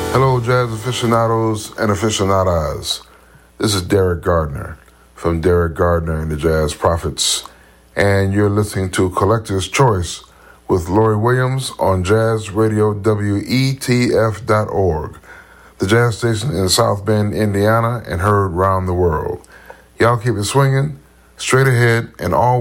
Hello, jazz aficionados and aficionadas. This is Derek Gardner from Derek Gardner and the Jazz Prophets, and you're listening to Collector's Choice with Lori Williams on Jazz Radio WETF.org, the jazz station in South Bend, Indiana, and heard round the world. Y'all keep it swinging, straight ahead, and all